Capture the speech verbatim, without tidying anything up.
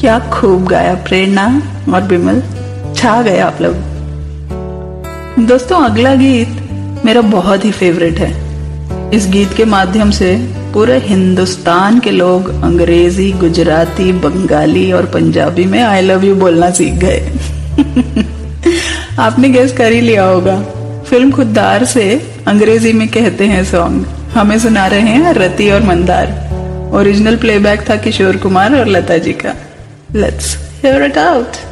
क्या खूब गाया प्रेरणा और बिमल, छा गए आप लोग। दोस्तों, अगला गीत मेरा बहुत ही फेवरेट है। इस गीत के माध्यम से पूरे हिंदुस्तान के लोग अंग्रेजी, गुजराती, बंगाली और पंजाबी में आई लव यू बोलना सीख गए। आपने गेस कर ही लिया होगा। फिल्म खुद्दार से अंग्रेजी में कहते हैं सॉन्ग। हमें सुना रहे हैं रति और मंदार। ओरिजिनल प्लेबैक था किशोर कुमार और लता जी का। Let's hear it out.